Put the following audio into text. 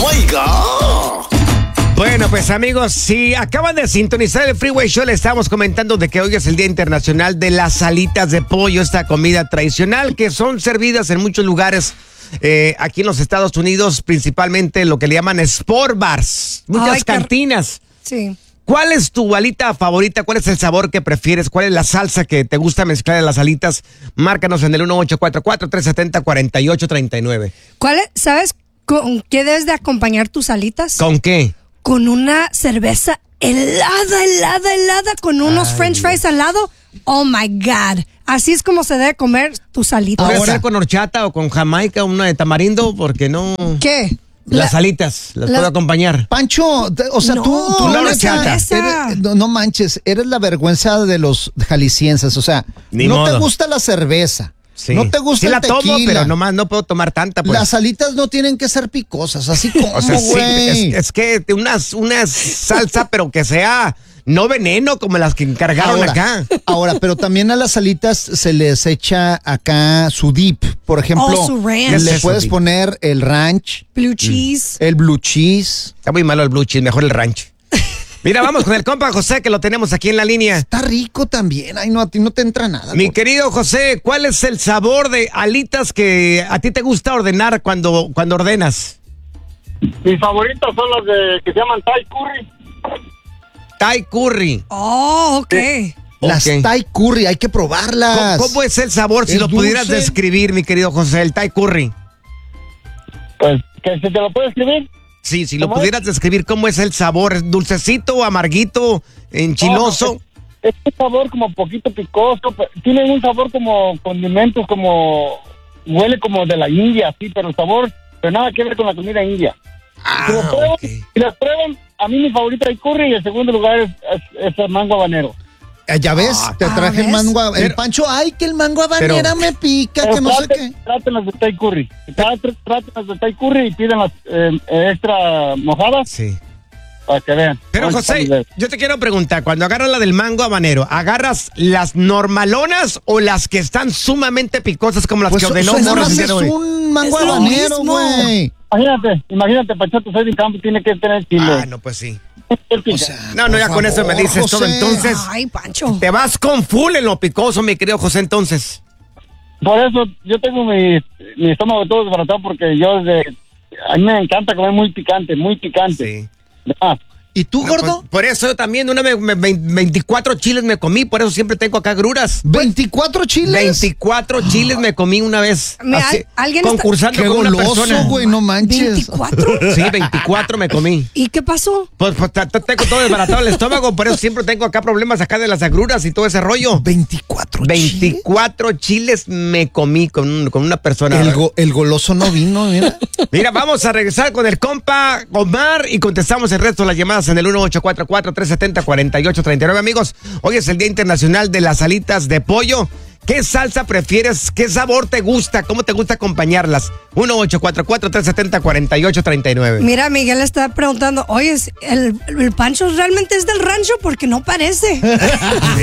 my God! Bueno, pues amigos, si acaban de sintonizar el Freeway Show, les estamos comentando de que hoy es el Día Internacional de las alitas de pollo, esta comida tradicional que son servidas en muchos lugares aquí en los Estados Unidos, principalmente lo que le llaman sport bars, muchas cantinas. Sí. ¿Cuál es tu alita favorita? ¿Cuál es el sabor que prefieres? ¿Cuál es la salsa que te gusta mezclar en las alitas? Márcanos en el 1844-370-4839. ¿Cuál es? ¿Sabes con qué debes de acompañar tus alitas? ¿Con qué? Con una cerveza helada, con unos french fries al lado. Oh my God. Así es como se debe comer tus alitas. ¿Puede ser con horchata o con jamaica, una de tamarindo? Porque no. ¿Qué? Las alitas, las puedo acompañar. Pancho, o sea, tú no no manches, eres la vergüenza de los jaliscienses, o sea, Ni no modo. te gusta la cerveza. Sí. No te gusta sí el la tequila. tomo, pero nomás no puedo tomar tanta. Pues. Las alitas no tienen que ser picosas, así como, O sea, sí, güey. es que una salsa, pero que sea no veneno como las que encargaron acá. Ahora, pero también a las alitas se les echa acá su dip. Por ejemplo, su ranch. ¿Qué es le eso, puedes dip? poner el ranch, Blue cheese. el blue cheese. Está muy malo el blue cheese, mejor el ranch. Mira, vamos con el compa José, que lo tenemos aquí en la línea. Está rico también. Ay, no, a ti no te entra nada. Mi querido José, ¿cuál es el sabor de alitas que a ti te gusta ordenar cuando ordenas? Mis favoritas son las que se llaman Thai Curry. Thai curry. Oh, ok. Las Ok. Thai curry, hay que probarlas. ¿Cómo es el sabor? Si Es lo pudieras dulce. describir, mi querido José, el Thai curry. Pues, ¿que se te lo puede escribir? Sí, si lo ¿Cómo es? pudieras describir, ¿cómo es el sabor? ¿Es dulcecito, amarguito, enchiloso? No, es un sabor como poquito picoso. Tiene un sabor como condimentos, como... Huele como de la India, sí, pero el sabor... Pero nada que ver con la comida india. Si las prueban, ok. si las prueban, a mí mi favorita es curry y el segundo lugar es el mango habanero. Ya ves, te traje el ¿ves? mango. El Pero- Pancho, ay, que el mango habanera Pero- me pica, Pero que no sé qué. Trátenlas de Thai curry. Trátenlas de Thai curry y pídanlas extra mojadas Sí. para que vean. Pero Ahí José, estamos. yo te quiero preguntar, cuando agarras la del mango habanero, ¿agarras las normalonas o las que están sumamente picosas como las Pues que ordenó nada Morris más el día es de hoy? un mango Es lo habanero, mismo. güey. Imagínate, Pachato, soy de campo, tiene que tener chile. Ah, no, pues sí. O sea, No, ya por con eso me favor, dices todo. José. Entonces, Ay, Pancho. te vas con full en lo picoso, mi querido José, entonces. Por eso yo tengo mi estómago todo desbaratado porque a mí me encanta comer muy picante, muy picante. Sí. Ah, ¿Y tú, No, gordo? pues, por eso yo también 24 chiles me comí, por eso siempre tengo acá gruras. ¿24 chiles? 24 chiles me comí una vez. Mira, alguien está- concursando Qué con una goloso, persona. güey, no manches. ¿24? Sí, 24 me comí. ¿Y qué pasó? Pues tengo todo desbaratado el estómago, por eso siempre tengo acá problemas acá de las agruras y todo ese rollo. 24 chiles. 24 chiles me comí con una persona. El goloso no vino, mira. Mira, vamos a regresar con el compa Omar y contestamos el resto de las llamadas en el 1844-370-4839. Amigos, hoy es el Día Internacional de las alitas de pollo. ¿Qué salsa prefieres? ¿Qué sabor te gusta? ¿Cómo te gusta acompañarlas? 1844-370-4839. Mira, Miguel está preguntando, oye, ¿el Pancho realmente es del rancho? Porque no parece. Sí,